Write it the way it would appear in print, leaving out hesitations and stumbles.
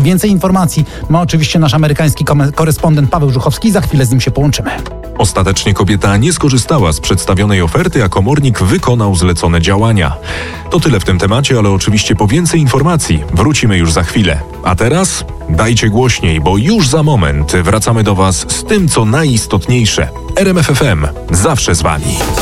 Więcej informacji ma oczywiście nasz amerykański korespondent Paweł Żuchowski. Za chwilę z nim się połączymy. Ostatecznie kobieta nie skorzystała z przedstawionej oferty, a komornik wykonał zlecone działania. To tyle w tym temacie, ale oczywiście po więcej informacji wrócimy już za chwilę. A teraz dajcie głośniej, bo już za moment wracamy do Was z tym, co najistotniejsze. RMF FM zawsze z Wami.